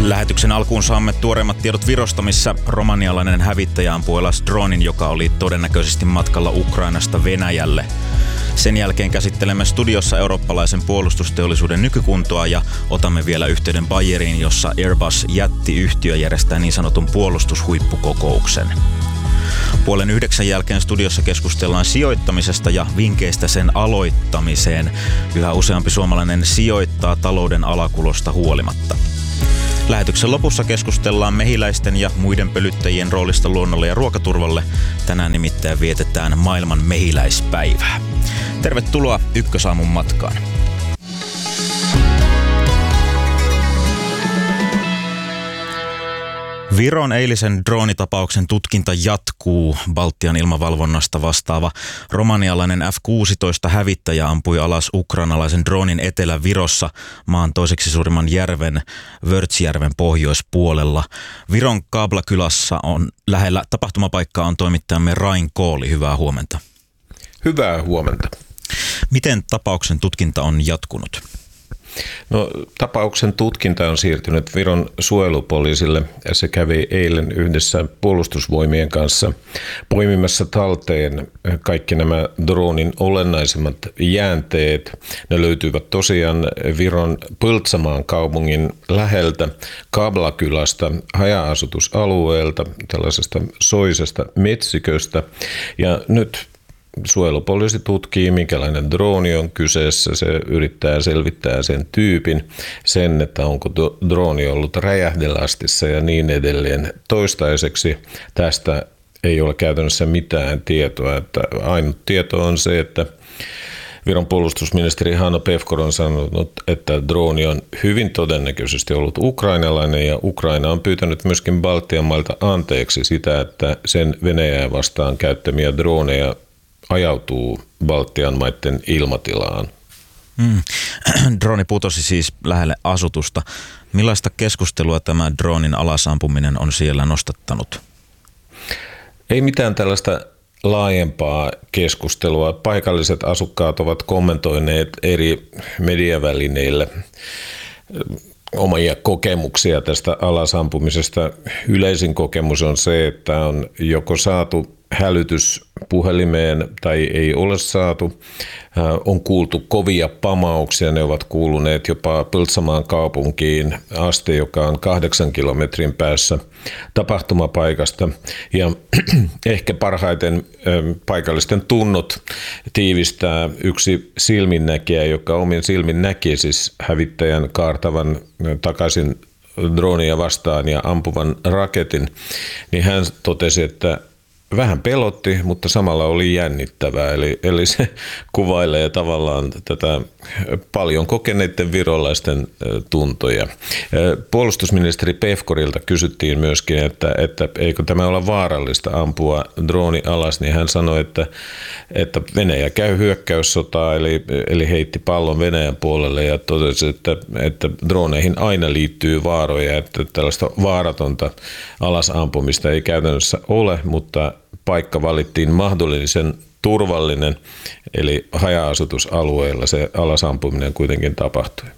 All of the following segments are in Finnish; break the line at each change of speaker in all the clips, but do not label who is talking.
Lähetyksen alkuun saamme tuoreimmat tiedot Virosta, missä romanialainen hävittäjä ampui alas dronin, joka oli todennäköisesti matkalla Ukrainasta Venäjälle. Sen jälkeen käsittelemme studiossa eurooppalaisen puolustusteollisuuden nykykuntoa ja otamme vielä yhteyden Bayeriin, jossa Airbus jättiyhtiö järjestää niin sanotun puolustushuippukokouksen. 8:30 jälkeen studiossa keskustellaan sijoittamisesta ja vinkkeistä sen aloittamiseen. Yhä useampi suomalainen sijoittaa talouden alakulosta huolimatta. Lähetyksen lopussa keskustellaan mehiläisten ja muiden pölyttäjien roolista luonnolle ja ruokaturvalle. Tänään nimittäin vietetään maailman mehiläispäivää. Tervetuloa Ykkösaamun matkaan. Viron eilisen droonitapauksen tutkinta jatkuu. Baltian ilmavalvonnasta vastaava romanialainen F-16 hävittäjä ampui alas ukrainalaisen droonin Etelä-Virossa maan toiseksi suurimman järven Vörtsjärven pohjoispuolella. Viron Kabla-kylässä on lähellä tapahtumapaikkaa on toimittajamme Rain Kooli. Hyvää huomenta.
Hyvää huomenta.
Miten tapauksen tutkinta on jatkunut?
No, tapauksen tutkinta on siirtynyt Viron suojelupoliisille. Se kävi eilen yhdessä puolustusvoimien kanssa poimimassa talteen kaikki nämä dronin olennaisimmat jäänteet. Ne löytyivät tosiaan Viron Põltsamaan kaupungin läheltä Kabla-kylästä, haja-asutusalueelta, tällaisesta soisesta metsiköstä. Ja nyt suojelupoliisi tutkii, minkälainen drooni on kyseessä. Se yrittää selvittää sen tyypin, sen, että onko drooni ollut räjähdelastissa ja niin edelleen. Toistaiseksi tästä ei ole käytännössä mitään tietoa. Että ainut tieto on se, että Viron puolustusministeri Hanno Pevkur on sanonut, että drooni on hyvin todennäköisesti ollut ukrainalainen ja Ukraina on pyytänyt myöskin Baltian mailta anteeksi sitä, että sen Venäjää vastaan käyttämiä droneja ajautuu Baltian maiden ilmatilaan.
Droni putosi siis lähelle asutusta. Millaista keskustelua tämä dronin alasampuminen on siellä nostattanut?
Ei mitään tällaista laajempaa keskustelua. Paikalliset asukkaat ovat kommentoineet eri mediavälineillä omia kokemuksia tästä alasampumisesta. Yleisin kokemus on se, että on joko saatu hälytys puhelimeen tai ei ole saatu. On kuultu kovia pamauksia, ne ovat kuuluneet jopa Põltsamaan kaupunkiin asti, joka on 8 kilometrin päässä tapahtumapaikasta. Ja ehkä parhaiten paikallisten tunnot tiivistää yksi silminnäkijä, joka omin silmin näki siis hävittäjän kaartavan takaisin droonia vastaan ja ampuvan raketin, niin hän totesi, että vähän pelotti, mutta samalla oli jännittävää. Eli se kuvailee tavallaan tätä paljon kokeneiden virolaisten tuntoja. Puolustusministeri Pevkurilta kysyttiin myöskin, että eikö tämä ole vaarallista ampua drooni alas, niin hän sanoi, että Venäjä käy hyökkäyssotaa, eli heitti pallon Venäjän puolelle ja totesi, että droneihin aina liittyy vaaroja, että tällaista vaaratonta alasampumista ei käytännössä ole, mutta paikka valittiin mahdollisen turvallinen, eli haja-asutusalueella se alasampuminen kuitenkin tapahtui.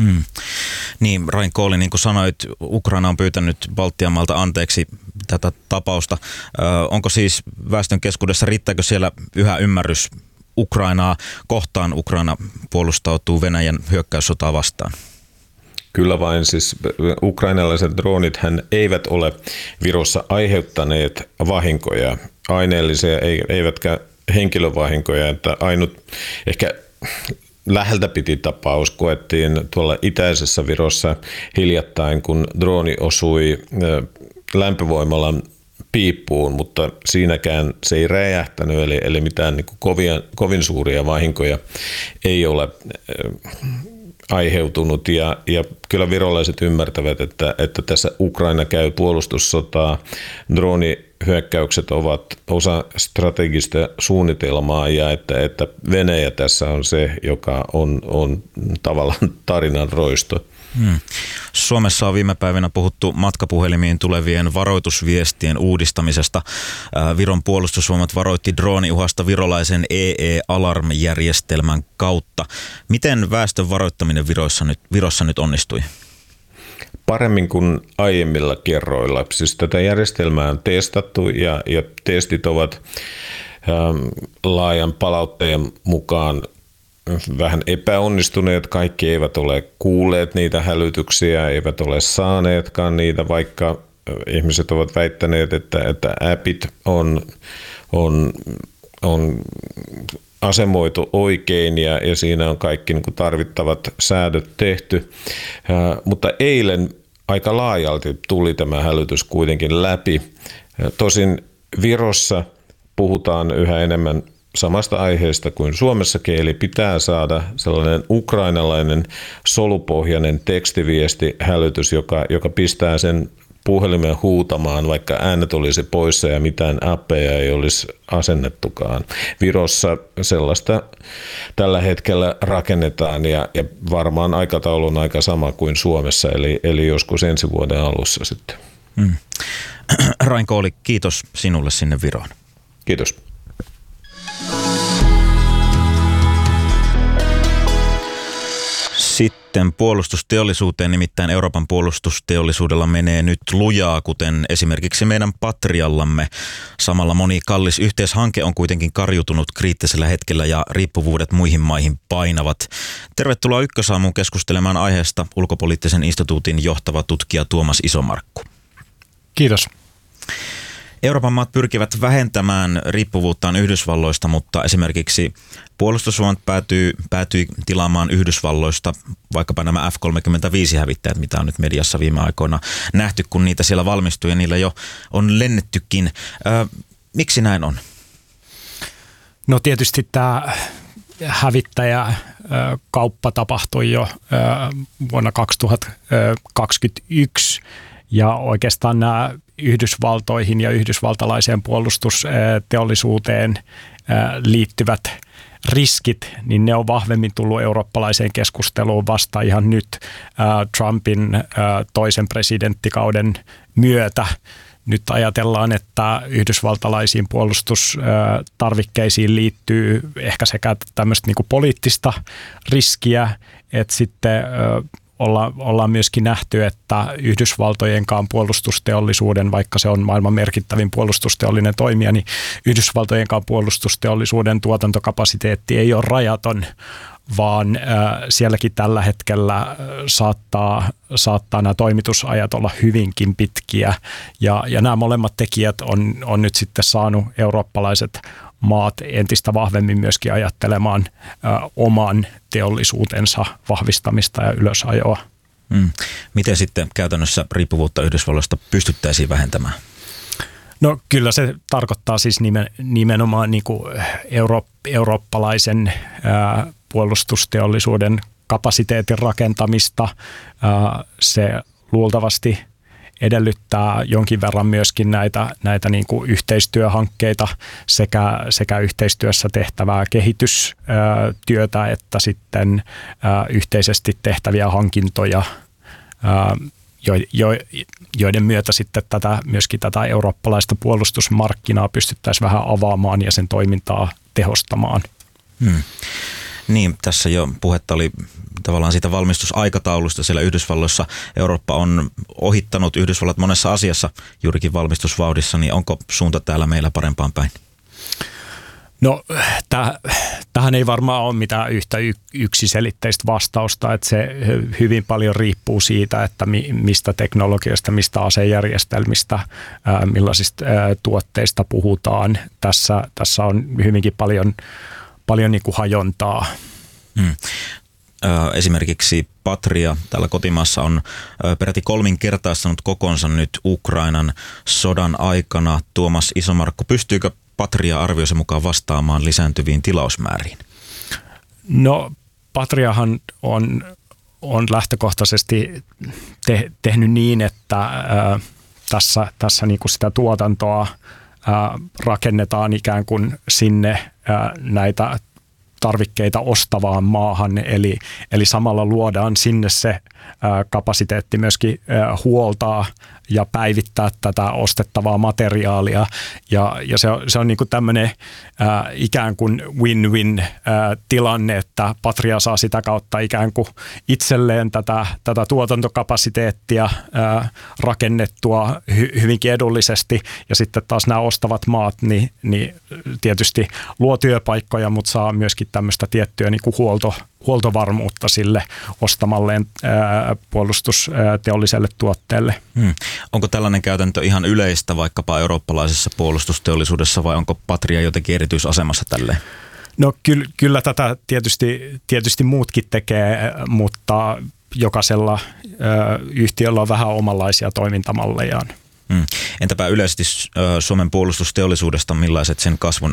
Niin, Rain Kooli, niin kuin sanoit, Ukraina on pyytänyt Baltian maalta anteeksi tätä tapausta. Onko siis väestön keskuudessa, riittääkö siellä yhä ymmärrys Ukrainaa kohtaan? Ukraina puolustautuu Venäjän hyökkäyssotaa vastaan.
Kyllä vain, siis ukrainalaiset droonithän eivät ole Virossa aiheuttaneet vahinkoja, aineellisia eivätkä henkilövahinkoja, että ainut ehkä läheltä piti tapaus koettiin tuolla itäisessä Virossa hiljattain, kun drooni osui lämpövoimalan piippuun, mutta siinäkään se ei räjähtänyt, eli mitään niin kuin kovin suuria vahinkoja ei ole aiheutunut ja kyllä virolaiset ymmärtävät, että tässä Ukraina käy puolustussotaa. Droonihyökkäykset ovat osa strategista suunnitelmaa ja että Venäjä tässä on se, joka on tavallaan tarinan roisto.
Suomessa on viime päivinä puhuttu matkapuhelimiin tulevien varoitusviestien uudistamisesta. Viron puolustusvoimat varoitti drooniuhasta virolaisen EE-alarmijärjestelmän kautta. Miten väestön varoittaminen Virossa nyt onnistui?
paremmin kuin aiemmilla kerroilla. Siis tätä järjestelmää on testattu ja testit ovat laajan palautteen mukaan vähän epäonnistuneet. Kaikki eivät ole kuulleet niitä hälytyksiä, eivät ole saaneetkaan niitä, vaikka ihmiset ovat väittäneet, että appit on asemoitu oikein ja siinä on kaikki niin kuin tarvittavat säädöt tehty. Mutta eilen aika laajalti tuli tämä hälytys kuitenkin läpi. Tosin Virossa puhutaan yhä enemmän samasta aiheesta kuin Suomessakin, eli pitää saada sellainen ukrainalainen solupohjainen tekstiviestihälytys, joka pistää sen puhelimen huutamaan, vaikka äänet olisi poissa ja mitään appeja ei olisi asennettukaan. Virossa sellaista tällä hetkellä rakennetaan ja varmaan aikataulu on aika sama kuin Suomessa, eli joskus ensi vuoden alussa sitten.
Rain Kooli, kiitos sinulle sinne Viroon.
Kiitos.
Sitten puolustusteollisuuteen, nimittäin Euroopan puolustusteollisuudella menee nyt lujaa, kuten esimerkiksi meidän Patriallamme. Samalla moni kallis yhteishanke on kuitenkin karjutunut kriittisellä hetkellä ja riippuvuudet muihin maihin painavat. Tervetuloa Ykkösaamuun keskustelemaan aiheesta Ulkopoliittisen instituutin johtava tutkija Tuomas Isomarkku.
Kiitos.
Euroopan maat pyrkivät vähentämään riippuvuuttaan Yhdysvalloista, mutta esimerkiksi puolustusvoimat päätyi tilaamaan Yhdysvalloista vaikkapa nämä F-35-hävittäjät, mitä on nyt mediassa viime aikoina nähty, kun niitä siellä valmistuu ja niillä jo on lennettykin. Miksi näin on?
No tietysti tämä hävittäjäkauppa tapahtui jo vuonna 2021 ja oikeastaan nämä Yhdysvaltoihin ja yhdysvaltalaiseen puolustusteollisuuteen liittyvät riskit, niin ne on vahvemmin tullut eurooppalaiseen keskusteluun vasta ihan nyt Trumpin toisen presidenttikauden myötä. Nyt ajatellaan, että yhdysvaltalaisiin puolustustarvikkeisiin liittyy ehkä sekä tämmöistä niin kuin poliittista riskiä, että sitten ollaan myöskin nähty, että Yhdysvaltojenkaan puolustusteollisuuden, vaikka se on maailman merkittävin puolustusteollinen toimija, niin Yhdysvaltojenkaan puolustusteollisuuden tuotantokapasiteetti ei ole rajaton, vaan sielläkin tällä hetkellä saattaa nämä toimitusajat olla hyvinkin pitkiä. Ja nämä molemmat tekijät on nyt sitten saanut eurooppalaiset maat entistä vahvemmin myöskin ajattelemaan oman teollisuutensa vahvistamista ja ylösajoa.
Miten sitten käytännössä riippuvuutta Yhdysvalloista pystyttäisiin vähentämään?
No kyllä se tarkoittaa siis nimenomaan niin kuin eurooppalaisen puolustusteollisuuden kapasiteetin rakentamista. Se luultavasti edellyttää jonkin verran myöskin näitä niin kuin yhteistyöhankkeita sekä yhteistyössä tehtävää kehitystyötä että sitten yhteisesti tehtäviä hankintoja, joiden myötä sitten myöskin tätä eurooppalaista puolustusmarkkinaa pystyttäisiin vähän avaamaan ja sen toimintaa tehostamaan.
Niin, tässä jo puhetta oli tavallaan siitä valmistusaikataulusta siellä Yhdysvalloissa. Eurooppa on ohittanut Yhdysvallat monessa asiassa juurikin valmistusvauhdissa, niin onko suunta täällä meillä parempaan päin?
No tähän ei varmaan ole mitään yhtä yksiselitteistä vastausta, että se hyvin paljon riippuu siitä, että mistä teknologiasta, mistä asejärjestelmistä, millaisista tuotteista puhutaan. Tässä on hyvinkin paljon niin kuin hajontaa.
Esimerkiksi Patria täällä kotimaassa on peräti 3-kertaistanut kokonsa nyt Ukrainan sodan aikana. Tuomas Isomarkku, pystyykö Patria arvioisen mukaan vastaamaan lisääntyviin tilausmääriin?
No Patriahan on lähtökohtaisesti tehnyt niin, että tässä niin kuin sitä tuotantoa rakennetaan ikään kuin sinne näitä tarvikkeita ostavaan maahan, eli samalla luodaan sinne se kapasiteetti myöskin huoltaa ja päivittää tätä ostettavaa materiaalia. Ja se on niin kuin tämmöinen ikään kuin win-win tilanne, että Patria saa sitä kautta ikään kuin itselleen tätä tuotantokapasiteettia rakennettua hyvinkin edullisesti, ja sitten taas nämä ostavat maat niin tietysti luo työpaikkoja, mutta saa myöskin tämmöistä tiettyä niin kuin huoltovarmuutta sille ostamalleen puolustusteolliselle tuotteelle.
Onko tällainen käytäntö ihan yleistä vaikkapa eurooppalaisessa puolustusteollisuudessa, vai onko Patria jotenkin erityisasemassa tälleen?
No kyllä tätä tietysti muutkin tekee, mutta jokaisella yhtiöllä on vähän omanlaisia toimintamallejaan.
Entäpä yleisesti Suomen puolustusteollisuudesta, millaiset sen kasvun